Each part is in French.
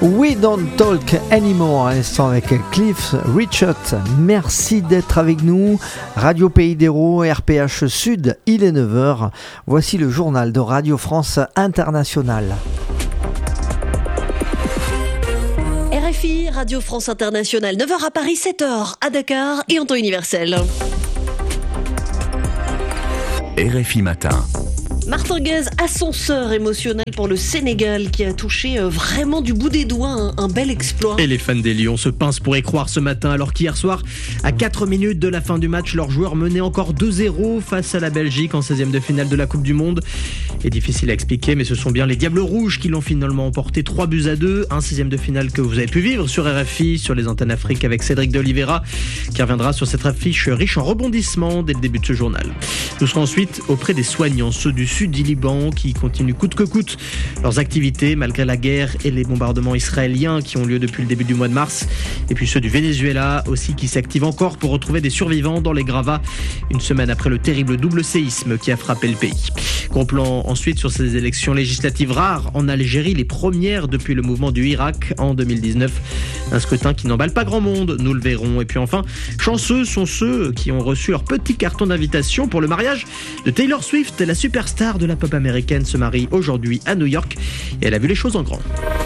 We Don't Talk Anymore, à l'instant avec Cliff Richard. Merci d'être avec nous. Radio Pays d'Hérault, RPH Sud, il est 9h. Voici le journal de Radio France Internationale. RFI, Radio France Internationale, 9h à Paris, 7h à Dakar et en temps universel. RFI Matin. Martin Guez, ascenseur émotionnel pour le Sénégal qui a touché vraiment du bout des doigts un bel exploit. Et les fans des Lions se pincent pour y croire ce matin, alors qu'hier soir, à 4 minutes de la fin du match, leurs joueurs menaient encore 2-0 face à la Belgique en 16e de finale de la Coupe du Monde. Et difficile à expliquer, mais ce sont bien les Diables Rouges qui l'ont finalement emporté 3-2, un 16e de finale que vous avez pu vivre sur RFI, sur les antennes Afrique avec Cédric de Oliveira, qui reviendra sur cette affiche riche en rebondissements dès le début de ce journal. Nous serons ensuite auprès des soignants, ceux du sud du Liban, qui continuent coûte que coûte leurs activités malgré la guerre et les bombardements israéliens qui ont lieu depuis le début du mois de mars. Et puis ceux du Venezuela aussi qui s'activent encore pour retrouver des survivants dans les gravats une semaine après le terrible double séisme qui a frappé le pays. Gros plan ensuite sur ces élections législatives rares en Algérie, les premières depuis le mouvement du Irak en 2019. Un scrutin qui n'emballe pas grand monde, nous le verrons. Et puis enfin, chanceux sont ceux qui ont reçu leur petit carton d'invitation pour le mariage de Taylor Swift. La superstar de la pop américaine se marie aujourd'hui à New York et elle a vu les choses en grand.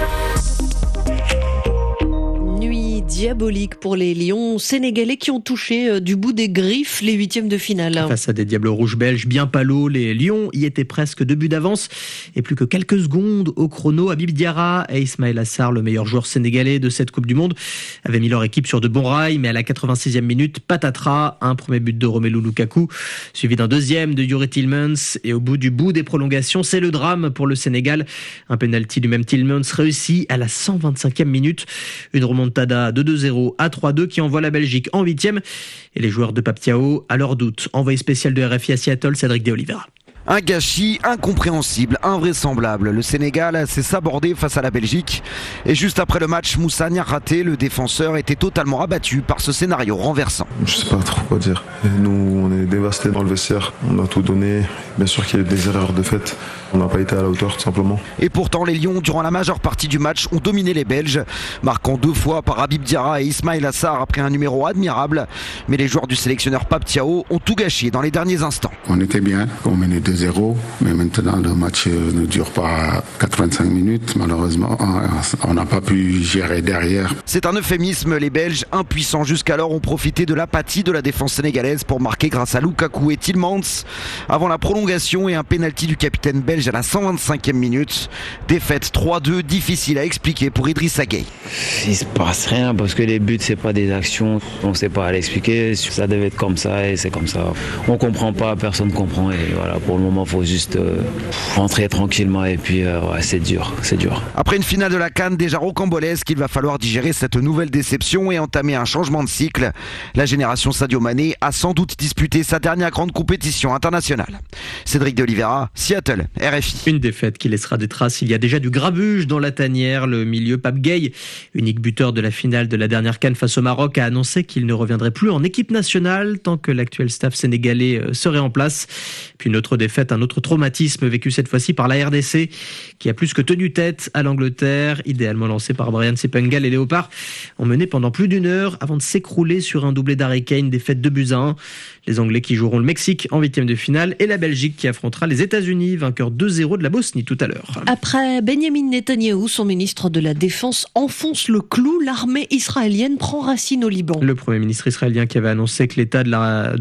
Diabolique pour les Lions sénégalais qui ont touché du bout des griffes les huitièmes de finale. Face à des Diables Rouges belges bien palos, les Lions y étaient presque 2 buts d'avance et plus que quelques secondes au chrono. Habib Diarra et Ismaïla Sarr, le meilleur joueur sénégalais de cette Coupe du Monde, avaient mis leur équipe sur de bons rails, mais à la 86e minute, patatras, un premier but de Romelu Lukaku, suivi d'un deuxième de Youri Tielemans, et au bout des prolongations, c'est le drame pour le Sénégal. Un penalty du même Tielemans réussi à la 125e minute, une remontada de 2-0 à 3-2 qui envoie la Belgique en 8e et les joueurs de Pape Thiaw à leur doute. Envoyé spécial de RFI à Seattle, Cédric de Oliveira. Un gâchis incompréhensible, invraisemblable. Le Sénégal s'est sabordé face à la Belgique. Et juste après le match, Moussa Niakhaté, le défenseur, était totalement abattu par ce scénario renversant. Je sais pas trop quoi dire. Nous, on est dévastés dans le vestiaire. On a tout donné. Bien sûr qu'il y a eu des erreurs de fait. On n'a pas été à la hauteur, tout simplement. Et pourtant, les Lions, durant la majeure partie du match, ont dominé les Belges, marquant 2 fois par Habib Diarra et Ismaïla Sarr après un numéro admirable. Mais les joueurs du sélectionneur Pape Thiaw ont tout gâché dans les derniers instants. On était bien, on menait 2-0, mais maintenant le match ne dure pas 85 minutes. Malheureusement, on n'a pas pu gérer derrière. C'est un euphémisme. Les Belges, impuissants jusqu'alors, ont profité de l'apathie de la défense sénégalaise pour marquer grâce à Lukaku et Tielemans avant la prolongation et un pénalty du capitaine belge à la 125e minute. Défaite 3-2, difficile à expliquer pour Idrissa Gueye. Il se passe rien parce que les buts c'est pas des actions, on sait pas à l'expliquer, ça devait être comme ça et c'est comme ça. On comprend pas, personne comprend et voilà, pour le moment faut juste rentrer tranquillement et puis ouais, c'est dur. Après une finale de la CAN déjà rocambolesque, il va falloir digérer cette nouvelle déception et entamer un changement de cycle. La génération Sadio Mané a sans doute disputé sa dernière grande compétition internationale. Cédric de Oliveira, Seattle, RFI. Une défaite qui laissera des traces. Il y a déjà du grabuge dans la tanière. Le milieu Pape Gueye, unique buteur de la finale de la dernière CAN face au Maroc, a annoncé qu'il ne reviendrait plus en équipe nationale tant que l'actuel staff sénégalais serait en place. Puis une autre défaite, un autre traumatisme vécu cette fois-ci par la RDC qui a plus que tenu tête à l'Angleterre, idéalement lancé par Brian Sepengal. Les Léopards ont mené pendant plus d'1 heure avant de s'écrouler sur un doublé d'Harry Kane, défaite 2-1. Les Anglais qui joueront le Mexique en 8e de finale et la Belgique qui affrontera les États-Unis, vainqueur 2-0 de la Bosnie tout à l'heure. Après Benyamin Netanyahou, son ministre de la Défense enfonce le clou. L'armée israélienne prend racine au Liban. Le Premier ministre israélien qui avait annoncé que l'armée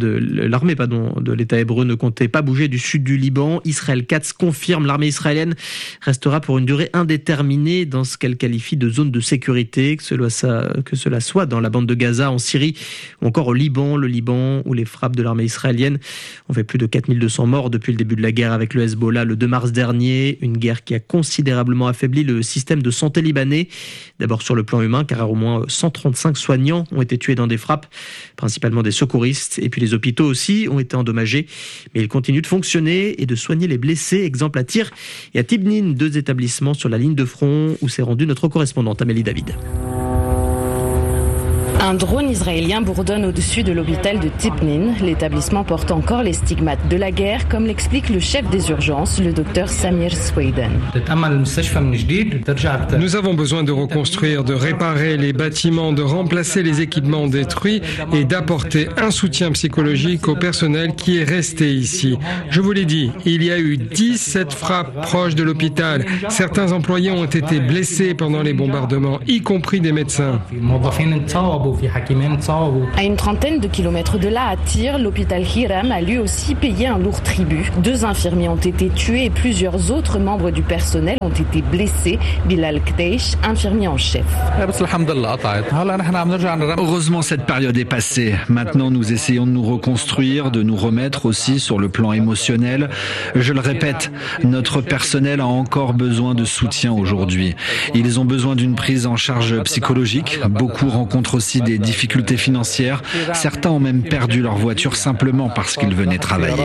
de l'État hébreu ne comptait pas bouger du sud du Liban. Israël Katz confirme l'armée israélienne restera pour une durée indéterminée dans ce qu'elle qualifie de zone de sécurité, que cela soit dans la bande de Gaza, en Syrie ou encore au Liban. Le Liban où les frappes de l'armée israélienne ont fait plus de 4200 morts depuis le début de la guerre avec le Hezbollah le 2 mars dernier. Une guerre qui a considérablement affaibli le système de santé libanais. D'abord sur le plan humain, car au moins 135 soignants ont été tués dans des frappes, principalement des secouristes. Et puis les hôpitaux aussi ont été endommagés. Mais ils continuent de fonctionner et de soigner les blessés. Exemple à Tyr et à Tibnin, 2 établissements sur la ligne de front où s'est rendue notre correspondante Amélie David. Un drone israélien bourdonne au-dessus de l'hôpital de Tibnin. L'établissement porte encore les stigmates de la guerre, comme l'explique le chef des urgences, le docteur Samir Sweden. Nous avons besoin de reconstruire, de réparer les bâtiments, de remplacer les équipements détruits et d'apporter un soutien psychologique au personnel qui est resté ici. Je vous l'ai dit, il y a eu 17 frappes proches de l'hôpital. Certains employés ont été blessés pendant les bombardements, y compris des médecins. À une trentaine de kilomètres de là, à Tyr, l'hôpital Hiram a lui aussi payé un lourd tribut. 2 infirmiers ont été tués et plusieurs autres membres du personnel ont été blessés. Bilal Kdeish, infirmier en chef. Heureusement, cette période est passée. Maintenant, nous essayons de nous reconstruire, de nous remettre aussi sur le plan émotionnel. Je le répète, notre personnel a encore besoin de soutien aujourd'hui. Ils ont besoin d'une prise en charge psychologique. Beaucoup rencontrent aussi des difficultés financières. Certains ont même perdu leur voiture simplement parce qu'ils venaient travailler.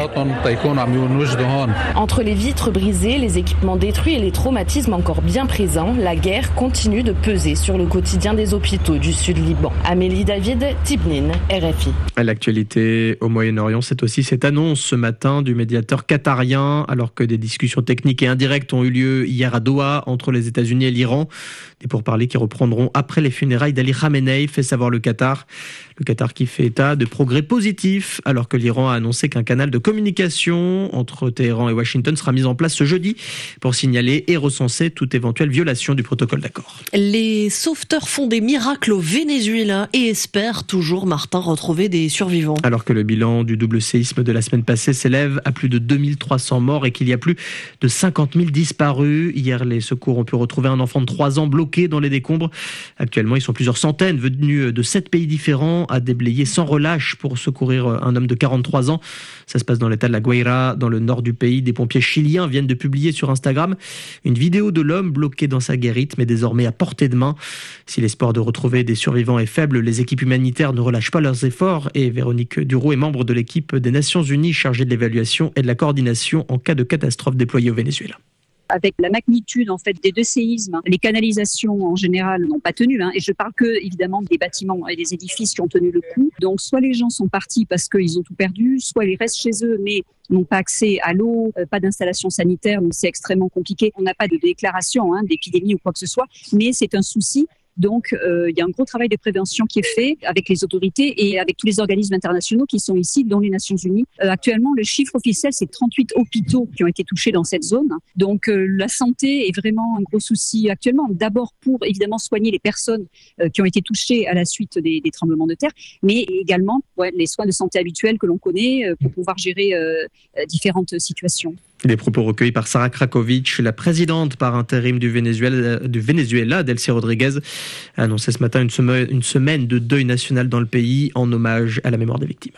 Entre les vitres brisées, les équipements détruits et les traumatismes encore bien présents, la guerre continue de peser sur le quotidien des hôpitaux du Sud-Liban. Amélie David, Tibnin, RFI. L'actualité au Moyen-Orient, c'est aussi cette annonce ce matin du médiateur qatarien, alors que des discussions techniques et indirectes ont eu lieu hier à Doha entre les États-Unis et l'Iran. Des pourparlers qui reprendront après les funérailles d'Ali Khamenei, fait savoir le Qatar. Le Qatar qui fait état de progrès positifs, alors que l'Iran a annoncé qu'un canal de communication entre Téhéran et Washington sera mis en place ce jeudi pour signaler et recenser toute éventuelle violation du protocole d'accord. Les sauveteurs font des miracles au Venezuela et espèrent toujours, Martin, retrouver des survivants. Alors que le bilan du double séisme de la semaine passée s'élève à plus de 2300 morts et qu'il y a plus de 50 000 disparus. Hier, les secours ont pu retrouver un enfant de 3 ans bloqué dans les décombres. Actuellement, ils sont plusieurs centaines venus de 7 pays différents à déblayer sans relâche pour secourir un homme de 43 ans. Ça se passe dans l'état de la Guaira, dans le nord du pays. Des pompiers chiliens viennent de publier sur Instagram une vidéo de l'homme bloqué dans sa guérite, mais désormais à portée de main. Si l'espoir de retrouver des survivants est faible, les équipes humanitaires ne relâchent pas leurs efforts et Véronique Duro est membre de l'équipe des Nations Unies chargée de l'évaluation et de la coordination en cas de catastrophe déployée au Venezuela. Avec la magnitude en fait des 2 séismes, les canalisations en général n'ont pas tenu, et je parle que évidemment des bâtiments et des édifices qui ont tenu le coup. Donc soit les gens sont partis parce qu'ils ont tout perdu, soit ils restent chez eux mais n'ont pas accès à l'eau, pas d'installation sanitaire, donc c'est extrêmement compliqué. On n'a pas de déclaration d'épidémie ou quoi que ce soit, mais c'est un souci. Donc, il y a un gros travail de prévention qui est fait avec les autorités et avec tous les organismes internationaux qui sont ici, dont les Nations Unies. Actuellement, le chiffre officiel, c'est 38 hôpitaux qui ont été touchés dans cette zone. Donc, la santé est vraiment un gros souci actuellement. D'abord pour, évidemment, soigner les personnes qui ont été touchées à la suite des tremblements de terre, mais également les soins de santé habituels que l'on connaît pour pouvoir gérer différentes situations. Les propos recueillis par Sarah Krakovic, la présidente par intérim du Venezuela, Delcy Rodriguez, a annoncé ce matin une semaine de deuil national dans le pays en hommage à la mémoire des victimes.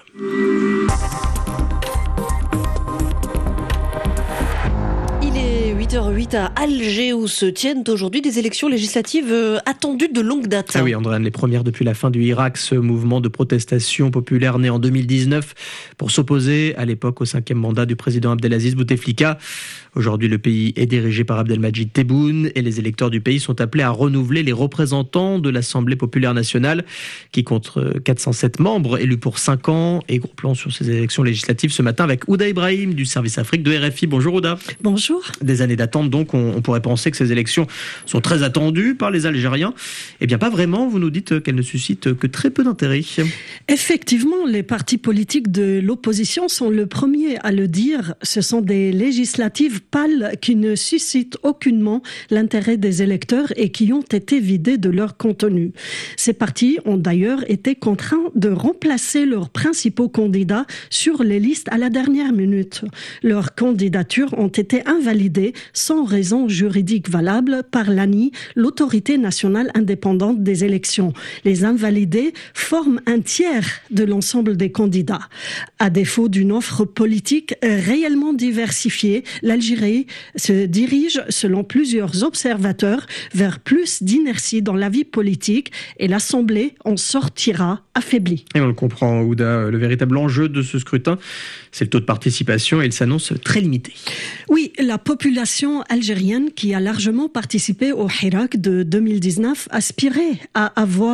Il est 8h08 à Alger où se tiennent aujourd'hui des élections législatives attendues de longue date. Ah oui, Andréane, les premières depuis la fin du Irak, ce mouvement de protestation populaire né en 2019 pour s'opposer à l'époque au 5e mandat du président Abdelaziz Bouteflika. Aujourd'hui, le pays est dirigé par Abdelmajid Tebboune et les électeurs du pays sont appelés à renouveler les représentants de l'Assemblée populaire nationale qui compte 407 membres élus pour 5 ans. Et gros plan sur ces élections législatives ce matin avec Ouda Ibrahim du service Afrique de RFI. Bonjour Ouda. Bonjour. Des années d'attente donc, on pourrait penser que ces élections sont très attendues par les Algériens. Eh bien pas vraiment, vous nous dites qu'elles ne suscitent que très peu d'intérêt. Effectivement, les partis politiques de l'opposition sont le premier à le dire. Ce sont des législatives pâles qui ne suscitent aucunement l'intérêt des électeurs et qui ont été vidés de leur contenu. Ces partis ont d'ailleurs été contraints de remplacer leurs principaux candidats sur les listes à la dernière minute. Leurs candidatures ont été invalidées sans raison juridique valable par l'ANI, l'autorité nationale indépendante des élections. Les invalidés forment un tiers de l'ensemble des candidats. À défaut d'une offre politique réellement diversifiée, l'Algérie se dirige, selon plusieurs observateurs, vers plus d'inertie dans la vie politique et l'Assemblée en sortira affaiblie. Et on le comprend, Ouda, le véritable enjeu de ce scrutin, c'est le taux de participation et il s'annonce très limité. Oui, la population algérienne qui a largement participé au Hirak de 2019 aspirait à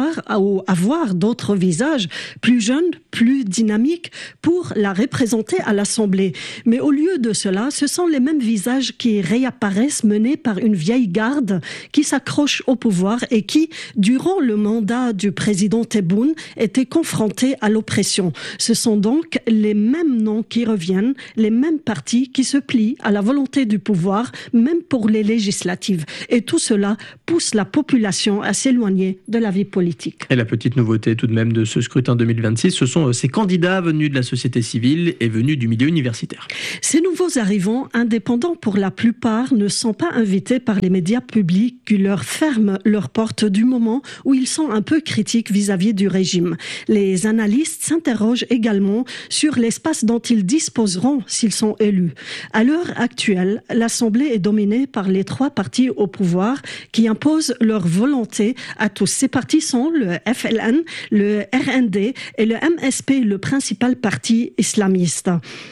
avoir d'autres visages plus jeunes, plus dynamiques pour la représenter à l'Assemblée. Mais au lieu de cela, ce sont les mêmes visages qui réapparaissent menés par une vieille garde qui s'accroche au pouvoir et qui, durant le mandat du président Tebboune, était confronté à l'oppression. Ce sont donc les mêmes noms qui reviennent, les mêmes partis qui se plient à la volonté du pouvoir, même pour les législatives. Et tout cela pousse la population à s'éloigner de la vie politique. Et la petite nouveauté tout de même de ce scrutin 2026, ce sont ces candidats venus de la société civile et venus du milieu universitaire. Ces nouveaux arrivants, indépendants pour la plupart, ne sont pas invités par les médias publics qui leur ferment leurs portes du moment où ils sont un peu critiques vis-à-vis du régime. Les analystes s'interrogent également sur l'espace dont ils disposeront s'ils sont élus. À l'heure actuelle, l'Assemblée est dominée par les 3 partis au pouvoir qui imposent leur volonté à tous. Ces partis sont le FLN, le RND et le MSP, le principal parti islamiste.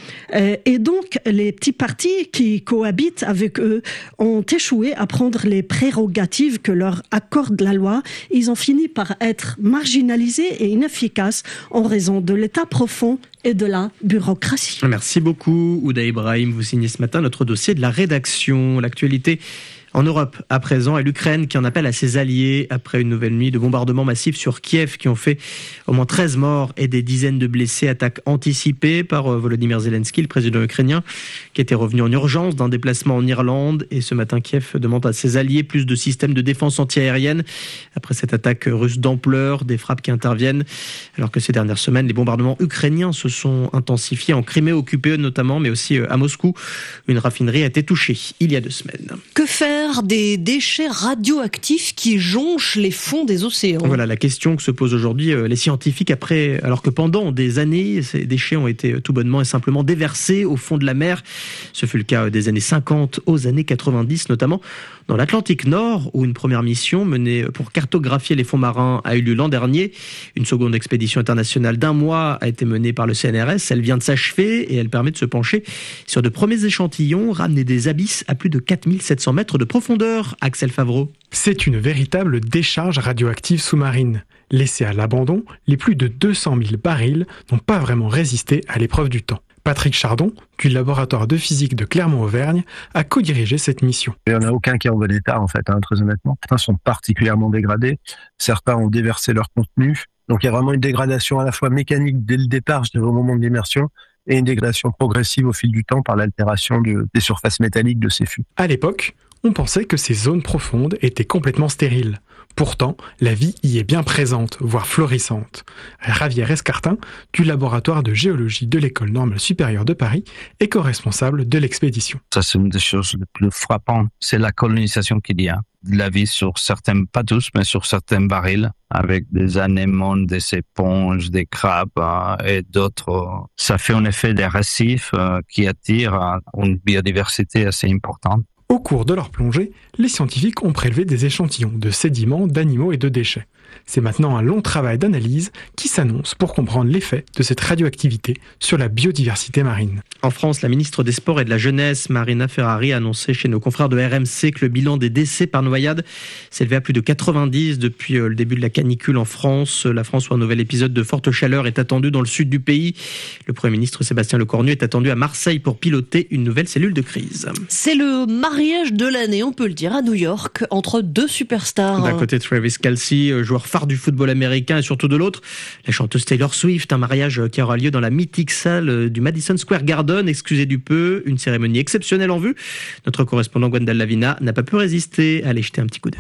Et donc, les petits partis qui cohabitent avec eux ont échoué à prendre les prérogatives que leur accorde la loi. Ils ont fini par être marginalisés et inefficaces en raison de l'état profond et de la bureaucratie. Merci beaucoup, Ouda Ibrahim. Vous signez ce matin notre dossier de la rédaction. L'actualité en Europe, à présent, et l'Ukraine qui en appelle à ses alliés après une nouvelle nuit de bombardements massifs sur Kiev qui ont fait au moins 13 morts et des dizaines de blessés. Attaque anticipée par Volodymyr Zelensky, le président ukrainien, qui était revenu en urgence d'un déplacement en Irlande. Et ce matin, Kiev demande à ses alliés plus de systèmes de défense antiaérienne. Après cette attaque russe d'ampleur, des frappes qui interviennent, alors que ces dernières semaines, les bombardements ukrainiens se sont intensifiés en Crimée occupée notamment, mais aussi à Moscou. Une raffinerie a été touchée il y a 2 semaines. Que faire des déchets radioactifs qui jonchent les fonds des océans? Voilà la question que se posent aujourd'hui les scientifiques alors que pendant des années, ces déchets ont été tout bonnement et simplement déversés au fond de la mer. Ce fut le cas des années 50 aux années 90, notamment dans l'Atlantique Nord, où une première mission menée pour cartographier les fonds marins a eu lieu l'an dernier. Une seconde expédition internationale d'1 mois a été menée par le CNRS. Elle vient de s'achever et elle permet de se pencher sur de premiers échantillons ramenés des abysses à plus de 4700 mètres de profondeur. Axel Favreau. C'est une véritable décharge radioactive sous-marine. Laissés à l'abandon, les plus de 200 000 barils n'ont pas vraiment résisté à l'épreuve du temps. Patrick Chardon, du laboratoire de physique de Clermont-Auvergne, a co-dirigé cette mission. Il n'y en a aucun qui est en bon état, en fait, très honnêtement. Certains sont particulièrement dégradés, certains ont déversé leur contenu. Donc il y a vraiment une dégradation à la fois mécanique dès le départ, au moment de l'immersion, et une dégradation progressive au fil du temps par l'altération des surfaces métalliques de ces fûts. À l'époque, on pensait que ces zones profondes étaient complètement stériles. Pourtant, la vie y est bien présente, voire florissante. Javier Escartin, du laboratoire de géologie de l'École normale supérieure de Paris, est co-responsable de l'expédition. Ça, c'est une des choses les plus frappantes. C'est la colonisation qu'il y a. De la vie sur certains, pas tous, mais sur certains barils, avec des anémones, des éponges, des crabes et d'autres. Ça fait en effet des récifs qui attirent une biodiversité assez importante. Au cours de leur plongée, les scientifiques ont prélevé des échantillons de sédiments, d'animaux et de déchets. C'est maintenant un long travail d'analyse qui s'annonce pour comprendre l'effet de cette radioactivité sur la biodiversité marine. En France, la ministre des Sports et de la Jeunesse, Marina Ferrari, a annoncé chez nos confrères de RMC que le bilan des décès par noyade s'élevait à plus de 90 depuis le début de la canicule en France. La France, où un nouvel épisode de forte chaleur est attendu dans le sud du pays. Le Premier ministre Sébastien Lecornu est attendu à Marseille pour piloter une nouvelle cellule de crise. C'est le mariage de l'année, on peut le dire, à New York, entre 2 superstars. D'un côté, Travis Kelce, joueur phare du football américain, et surtout de l'autre, la chanteuse Taylor Swift, un mariage qui aura lieu dans la mythique salle du Madison Square Garden, excusez du peu, une cérémonie exceptionnelle en vue. Notre correspondant Gwendal Lavina n'a pas pu résister à aller jeter un petit coup d'œil.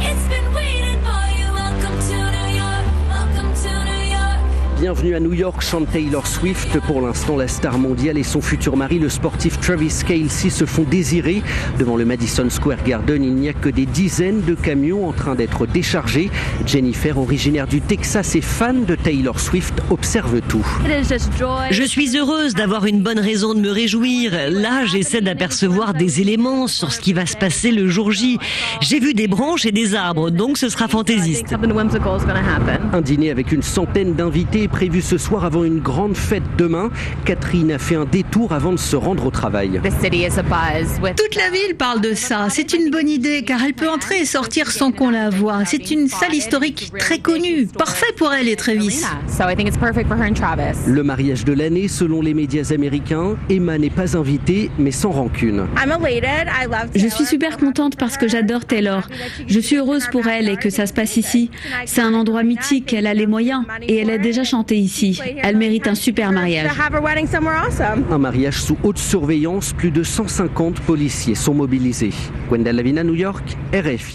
Bienvenue à New York, chante Taylor Swift. Pour l'instant, la star mondiale et son futur mari, le sportif Travis Kelce, se font désirer. Devant le Madison Square Garden, il n'y a que des dizaines de camions en train d'être déchargés. Jennifer, originaire du Texas et fan de Taylor Swift, observe tout. Je suis heureuse d'avoir une bonne raison de me réjouir. Là, j'essaie d'apercevoir des éléments sur ce qui va se passer le jour J. J'ai vu des branches et des arbres, donc ce sera fantaisiste. Un dîner avec une centaine d'invités prévu ce soir avant une grande fête demain. Catherine a fait un détour avant de se rendre au travail. Toute la ville parle de ça. C'est une bonne idée car elle peut entrer et sortir sans qu'on la voie. C'est une salle historique très connue. Parfait pour elle et Travis. Le mariage de l'année selon les médias américains. Emma n'est pas invitée mais sans rancune. Je suis super contente parce que j'adore Taylor. Je suis heureuse pour elle et que ça se passe ici. C'est un endroit mythique, elle a les moyens et elle a déjà chanté ici. Elle mérite un super mariage. Un mariage sous haute surveillance, plus de 150 policiers sont mobilisés. Gwendal Lavina, New York, RFI.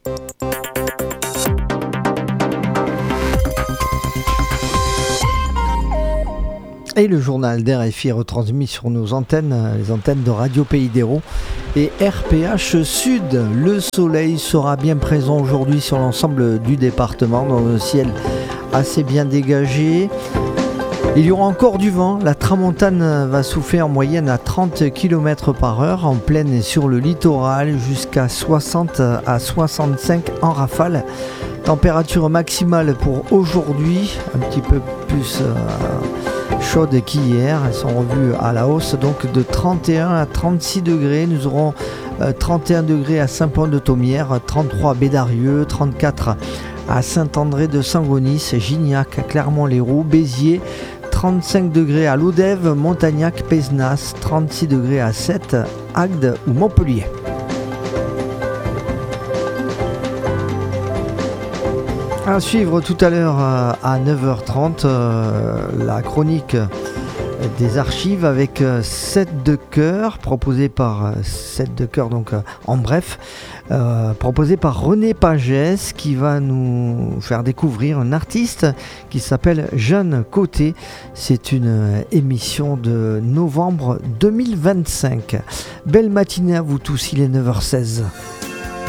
Et le journal d'RFI est retransmis sur nos antennes, les antennes de Radio Pays d'Hérault et RPH Sud. Le soleil sera bien présent aujourd'hui sur l'ensemble du département, dans un ciel assez bien dégagé. Il y aura encore du vent, la tramontane va souffler en moyenne à 30 km/h en plaine et sur le littoral, jusqu'à 60 à 65 en rafale. Température maximale pour aujourd'hui, un petit peu plus chaude qu'hier, elles sont revues à la hausse, donc de 31 à 36 degrés. Nous aurons 31 degrés à Saint-Pont-de-Thomières, 33 à Bédarieux, 34 à Saint-André de Sangonis, Gignac, Clermont-Lérault, Béziers, 35 degrés à Lodève, Montagnac, Pézenas, 36 degrés à Sète, Agde ou Montpellier. À suivre tout à l'heure à 9h30 la chronique des archives avec 7 de cœur proposé par 7 de cœur, donc en bref, proposé par René Pagès, qui va nous faire découvrir un artiste qui s'appelle Jeanne Côté. C'est une émission de novembre 2025. Belle matinée à vous tous, il est 9h16.